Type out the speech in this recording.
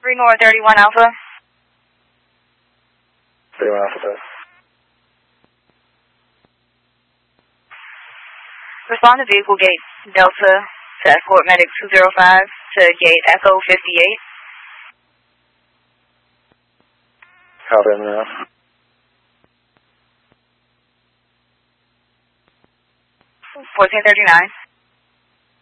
North 31 Alpha. 31 Alpha. Respond to vehicle gate Delta to escort medic 205 to gate Echo 58. Copy now. 1439.